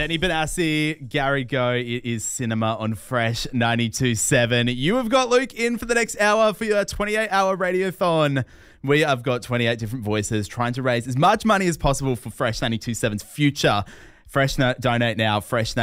Benny Benassi, Gary Go. It is Cinema on Fresh 92.7. You have got Luke in for the next hour for your 28-hour radiothon. We have got 28 different voices trying to raise as much money as possible for Fresh 92.7's future. Fresh donate now,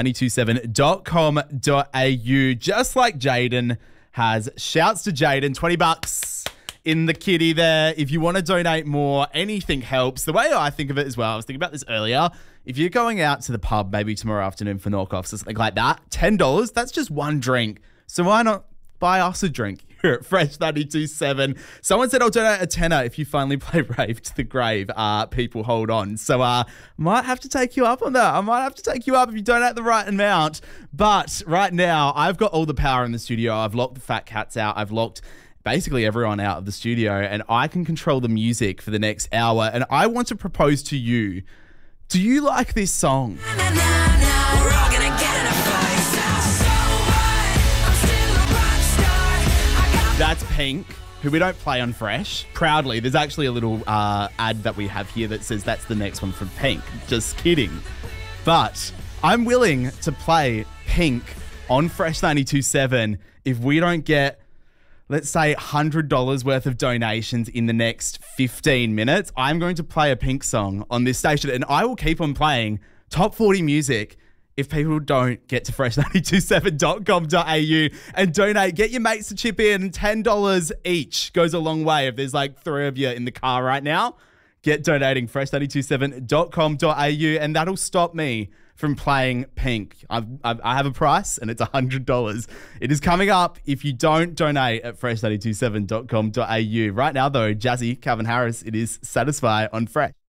fresh927.com.au. Just like Jaden has. Shouts to Jaden, $20 in the kitty there. If you want to donate more, anything helps. The way I think of it as well, I was thinking about this earlier. If you're going out to the pub maybe tomorrow afternoon for knockoffs or something like that, $10, that's just one drink. So why not buy us a drink here at Fresh 92.7? Someone said I'll donate a tenner if you finally play Rave to the Grave. People, hold on. So might have to take you up on that. I might have to take you up if you donate the right amount. But right now, I've got all the power in the studio. I've locked the fat cats out. I've locked basically everyone out of the studio, and I can control the music for the next hour. And I want to propose to you. Do you like this song? We're all gonna get in a fight. I'm still a rock star. I got That's Pink, who we don't play on Fresh. Proudly, there's actually a little ad that we have here that says that's the next one from Pink. Just kidding. But I'm willing to play Pink on Fresh 92.7 if we don't get, let's say, $100 worth of donations in the next 15 minutes. I'm going to play a Pink song on this station, and I will keep on playing top 40 music if people don't get to fresh927.com.au and donate. Get your mates to chip in. $10 each goes a long way. If there's like 3 of you in the car right now, get donating fresh927.com.au, and that'll stop me from playing Pink. I have a price, and it's $100. It is coming up if you don't donate at fresh927.com.au. Right now, though, Jazzy, Calvin Harris, it is Satisfy on Fresh.